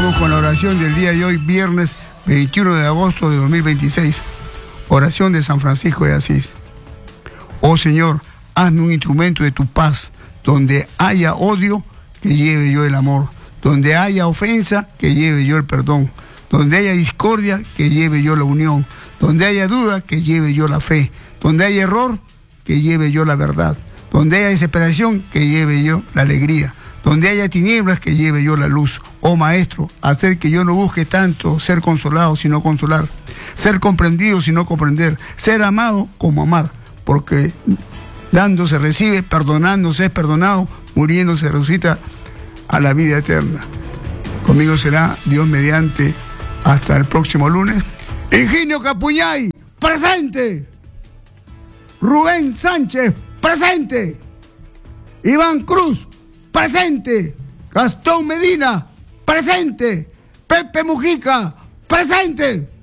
Vamos con la oración del día de hoy, viernes 21 de agosto de 2026. Oración de San Francisco de Asís. Oh Señor, hazme un instrumento de tu paz. Donde haya odio, que lleve yo el amor. Donde haya ofensa, que lleve yo el perdón. Donde haya discordia, que lleve yo la unión. Donde haya duda, que lleve yo la fe. Donde haya error, que lleve yo la verdad. Donde haya desesperación, que lleve yo la alegría. Donde haya tinieblas, que lleve yo la luz. Oh Maestro, hacer que yo no busque tanto ser consolado, sino consolar. Ser comprendido, sino comprender. Ser amado como amar. Porque dando se recibe, perdonando se es perdonado, muriendo se resucita a la vida eterna. Conmigo será Dios mediante hasta el próximo lunes. Higinio Capuñay, presente. Rubén Sánchez, presente. Iván Cruz, presente. Gastón Medina, presente. Pepe Mujica, presente.